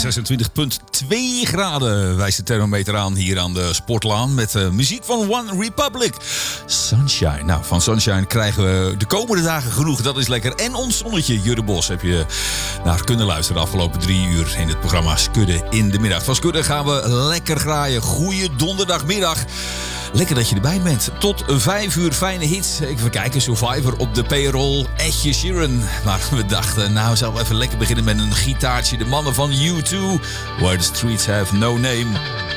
26,2 graden wijst de thermometer aan hier aan de Sportlaan. Met muziek van One Republic. Sunshine. Nou, van Sunshine krijgen we de komende dagen genoeg. Dat is lekker. En ons zonnetje, Jurre Bos, heb je naar kunnen luisteren de afgelopen 3 uur in het programma Skudde in de middag. Van Skudde gaan we lekker graaien. Goeie donderdagmiddag. Lekker dat je erbij bent. Tot 5 uur fijne hits. Even kijken, Survivor op de payroll. Edje Sheeran. Maar we dachten, nou zouden we even lekker beginnen met een gitaartje. De mannen van U2. Where the Streets Have No Name.